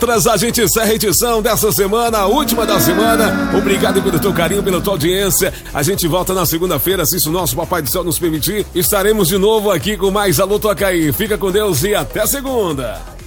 A gente encerra a edição dessa semana, a última da semana. Obrigado pelo teu carinho, pela tua audiência. A gente volta na segunda-feira, se o nosso Papai do Céu nos permitir. Estaremos de novo aqui com mais Alô Toca Aí. Fica com Deus e até segunda.